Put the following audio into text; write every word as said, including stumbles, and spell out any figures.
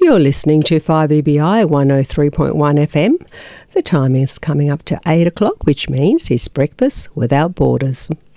You're listening to five E B I one oh three point one F M. The time is coming up to eight o'clock, which means it's breakfast without borders.